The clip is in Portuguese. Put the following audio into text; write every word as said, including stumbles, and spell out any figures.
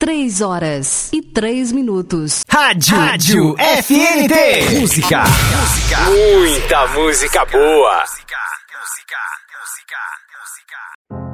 três horas e três minutos. Rádio, Rádio F N T. Música. Música. Muita música boa. Música, música, música, música.